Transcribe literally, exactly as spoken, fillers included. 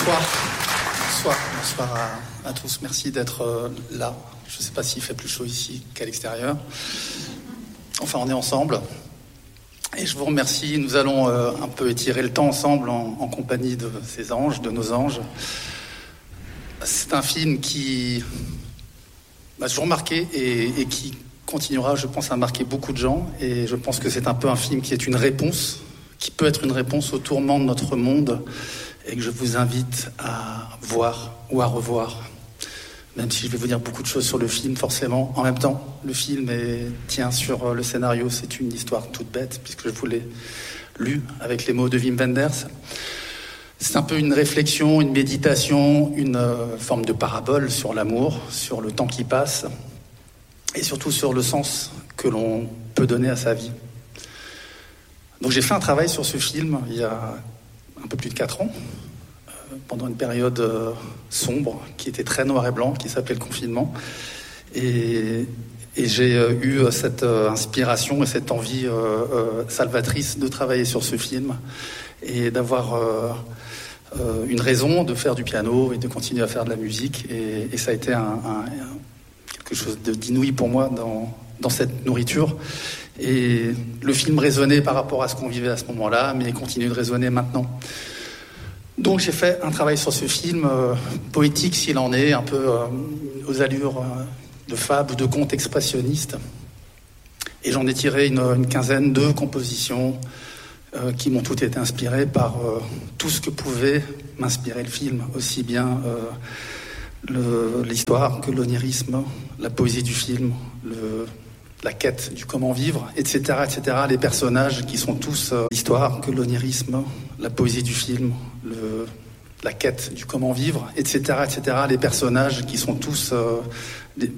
Bonsoir. Bonsoir, bonsoir à, à tous. Merci d'être euh, là. Je ne sais pas s'il fait plus chaud ici qu'à l'extérieur. Enfin, on est ensemble. Et je vous remercie. Nous allons euh, un peu étirer le temps ensemble en, en compagnie de ces anges, de nos anges. C'est un film qui m'a toujours marqué et, et qui continuera, je pense, à marquer beaucoup de gens. Et je pense que c'est un peu un film qui est une réponse, qui peut être une réponse au tourment de notre monde et que je vous invite à voir ou à revoir. Même si je vais vous dire beaucoup de choses sur le film, forcément. En même temps, le film est, tient sur le scénario. C'est une histoire toute bête, puisque je vous l'ai lu avec les mots de Wim Wenders. C'est un peu une réflexion, une méditation, une euh, forme de parabole sur l'amour, sur le temps qui passe, et surtout sur le sens que l'on peut donner à sa vie. Donc j'ai fait un travail sur ce film il y a un peu plus de quatre ans, euh, pendant une période euh, sombre, qui était très noir et blanc, qui s'appelait le confinement. Et, et j'ai euh, eu cette euh, inspiration et cette envie euh, euh, salvatrice de travailler sur ce film et d'avoir euh, euh, une raison de faire du piano et de continuer à faire de la musique. Et, et ça a été un, un, quelque chose de, d'inouï pour moi dans, dans cette nourriture. Et le film résonnait par rapport à ce qu'on vivait à ce moment-là, mais continue de résonner maintenant. Donc j'ai fait un travail sur ce film, euh, poétique s'il en est, un peu euh, aux allures euh, de fable ou de conte expressionniste. Et j'en ai tiré une, une quinzaine de compositions euh, qui m'ont toutes été inspirées par euh, tout ce que pouvait m'inspirer le film, aussi bien euh, le, l'histoire que l'onirisme, la poésie du film, le... la quête du comment vivre, et cetera, et cetera. Les personnages qui sont tous euh, l'histoire, que l'onirisme, la poésie du film, le, la quête du comment vivre, et cetera, et cetera. Les personnages qui sont tous euh, des,